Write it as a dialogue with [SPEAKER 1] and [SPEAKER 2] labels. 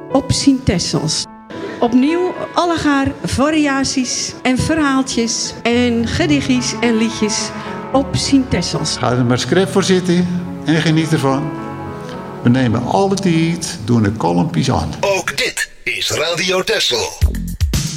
[SPEAKER 1] op Sint-Tessels. Opnieuw allegaar variaties en verhaaltjes en gedichtjes en liedjes op Sint-Tessels.
[SPEAKER 2] Ga er maar script voor zitten en geniet ervan. We nemen alle tijd, doen de kolompjes aan.
[SPEAKER 3] Ook dit is Radio Texel.